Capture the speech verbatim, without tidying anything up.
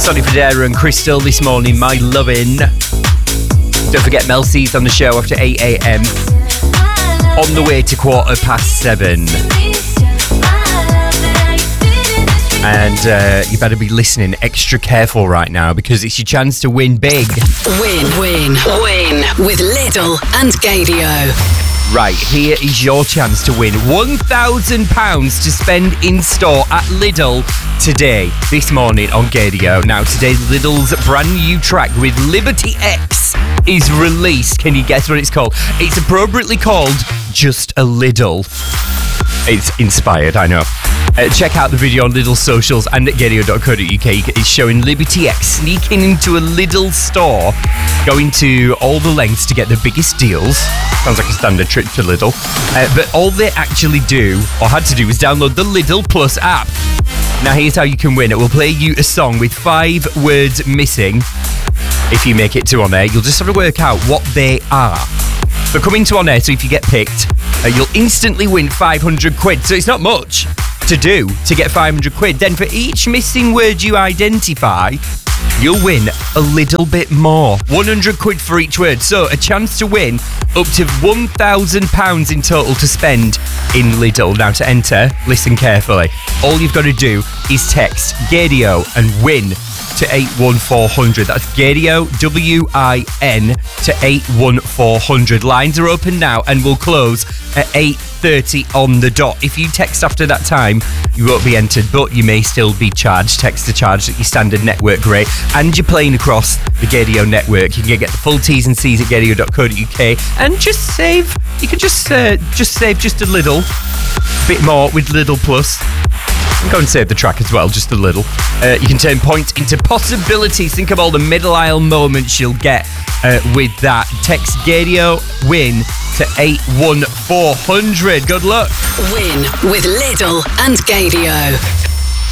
Sonny Fodera and Crystal this morning, My Lovin'. Don't forget Mel C's on the show after eight a.m. On the way to quarter past seven. And uh, you better be listening extra careful right now because it's your chance to win big. Win, win, win with Lidl and Gaydio. Right, here is your chance to win one thousand pounds to spend in store at Lidl today, this morning on Gaydio. Now, today, Lidl's brand new track with Liberty X is released. Can you guess what it's called? It's appropriately called Just a Lidl. It's inspired, I know. Uh, check out the video on Lidl socials and at gaydio dot co dot uk. It's showing Liberty X sneaking into a Lidl store, going to all the lengths to get the biggest deals. Sounds like a standard trip to Lidl. Uh, but all they actually do, or had to do, was download the Lidl Plus app. Now here's how you can win. It will play you a song with five words missing. If you make it to on air, you'll just have to work out what they are. But coming to on air, so if you get picked, uh, you'll instantly win five hundred quid. So it's not much to do to get five hundred quid. Then for each missing word you identify, you'll win a little bit more. one hundred quid for each word. So a chance to win up to one thousand pounds in total to spend in Lidl. Now to enter, listen carefully. All you've got to do is text Gaydio and win to eight one four hundred. That's Gaydio, W I N, to eight one four hundred. Lines are open now and will close at eight thirty on the dot. If you text after that time, you won't be entered, but you may still be charged. Text the charge at your standard network rate, and you're playing across the Gaydio network. You can get the full T's and C's at gaydio dot co dot uk, and just save. You can just uh, just save just a little bit more with Lidl Plus. Go and save the track as well, just a little. Uh, you can turn points into possibilities. Think of all the middle aisle moments you'll get uh, with that. Text Gaydio win to eight one four hundred. Good luck. Win with Lidl and Gaydio.